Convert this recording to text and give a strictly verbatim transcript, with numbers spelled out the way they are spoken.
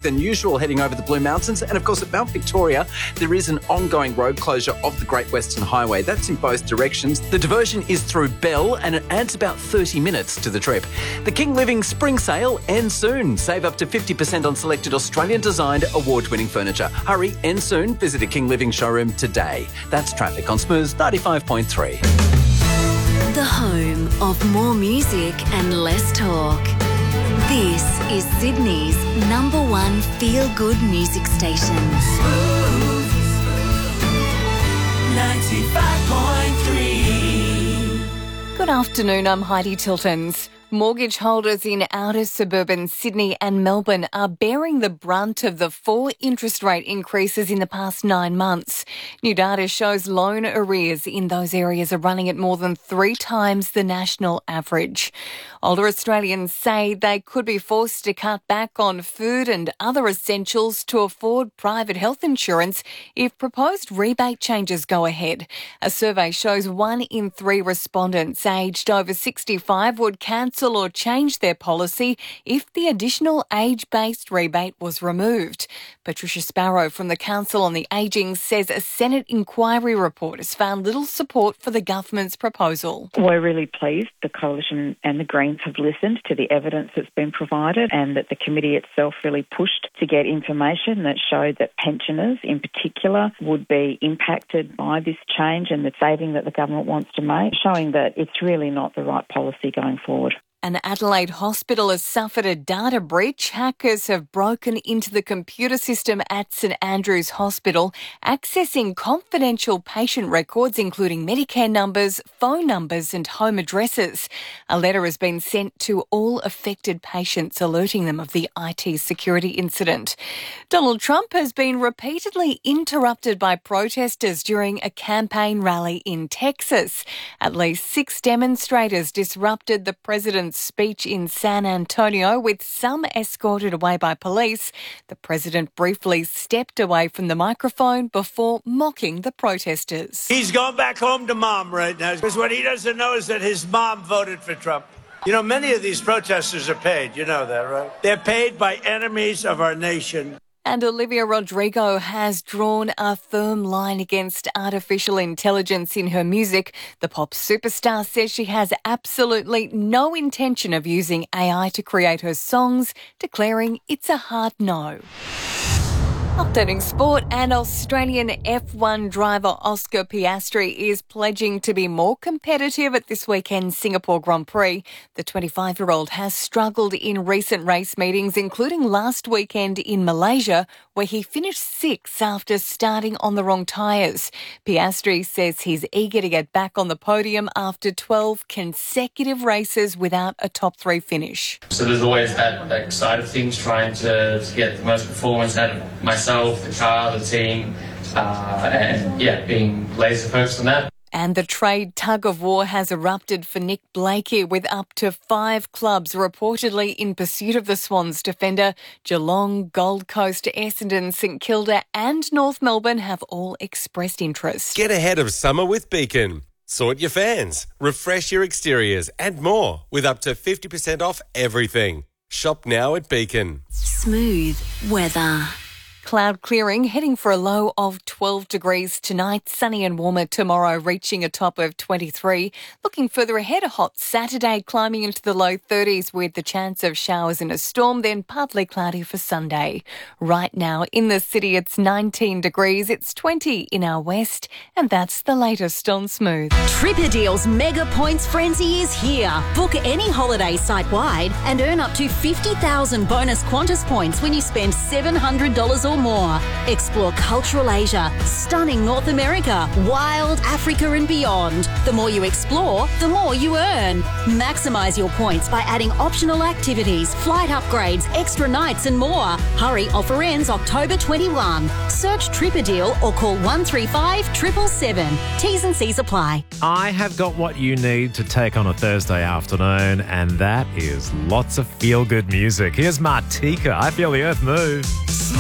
traffic than usual heading over the Blue Mountains. And of course, at Mount Victoria, there is an ongoing road closure of the Great Western Highway. That's in both directions. The diversion is through Bell and it adds about thirty minutes to the trip. The King Living Spring Sale ends soon. Save up to fifty percent on selected Australian-designed award-winning furniture. Hurry, end soon. Visit a King Living showroom today. That's traffic on Smooth ninety-five point three. The home of more music and less talk. This is Sydney's number one feel-good music station. Smooth ninety-five point three. Good afternoon, I'm Heidi Tiltons. Mortgage holders in outer suburban Sydney and Melbourne are bearing the brunt of the four interest rate increases in the past nine months. New data shows loan arrears in those areas are running at more than three times the national average. Older Australians say they could be forced to cut back on food and other essentials to afford private health insurance if proposed rebate changes go ahead. A survey shows one in three respondents aged over sixty-five would cancel or change their policy if the additional age-based rebate was removed. Patricia Sparrow from the Council on the Ageing says a Senate inquiry report has found little support for the government's proposal. We're really pleased the Coalition and the Greens have listened to the evidence that's been provided and that the committee itself really pushed to get information that showed that pensioners in particular would be impacted by this change and the saving that the government wants to make, showing that it's really not the right policy going forward. An Adelaide hospital has suffered a data breach. Hackers have broken into the computer system at St Andrew's Hospital, accessing confidential patient records, including Medicare numbers, phone numbers and home addresses. A letter has been sent to all affected patients, alerting them of the I T security incident. Donald Trump has been repeatedly interrupted by protesters during a campaign rally in Texas. At least six demonstrators disrupted the president's speech in San Antonio, with some escorted away by police. The president briefly stepped away from the microphone before mocking the protesters. He's going back home to mom right now, because what he doesn't know is that his mom voted for Trump. You know, many of these protesters are paid. You know that, right? They're paid by enemies of our nation. And Olivia Rodrigo has drawn a firm line against artificial intelligence in her music. The pop superstar says she has absolutely no intention of using A I to create her songs, declaring it's a hard no. Updating sport, and Australian F one driver Oscar Piastri is pledging to be more competitive at this weekend's Singapore Grand Prix. The twenty-five-year-old has struggled in recent race meetings, including last weekend in Malaysia, where he finished sixth after starting on the wrong tyres. Piastri says he's eager to get back on the podium after twelve consecutive races without a top three finish. So there's always that, that side of things, trying to, to get the most performance out of myself, the car, the team, uh, and yeah, being laser focused on that. And the trade tug-of-war has erupted for Nick Blakey, with up to five clubs reportedly in pursuit of the Swans defender. Geelong, Gold Coast, Essendon, St Kilda and North Melbourne have all expressed interest. Get ahead of summer with Beacon. Sort your fans, refresh your exteriors and more with up to fifty percent off everything. Shop now at Beacon. Smooth weather. Cloud clearing, heading for a low of twelve degrees tonight. Sunny and warmer tomorrow, reaching a top of twenty-three. Looking further ahead, a hot Saturday, climbing into the low thirties with the chance of showers in a storm, then partly cloudy for Sunday. Right now in the city, it's nineteen degrees. It's twenty in our west, and that's the latest on Smooth. Tripadeal's Mega Points Frenzy is here. Book any holiday site-wide and earn up to fifty thousand bonus Qantas points when you spend seven hundred dollars or more. Explore cultural Asia, stunning North America, wild Africa and beyond. The more you explore, the more you earn. Maximise your points by adding optional activities, flight upgrades, extra nights and more. Hurry, offer ends October twenty-first. Search Tripadeal or call one three five, seven seven seven. T's and C's apply. I have got what you need to take on a Thursday afternoon, and that is lots of feel-good music. Here's Martika, I Feel the Earth Move.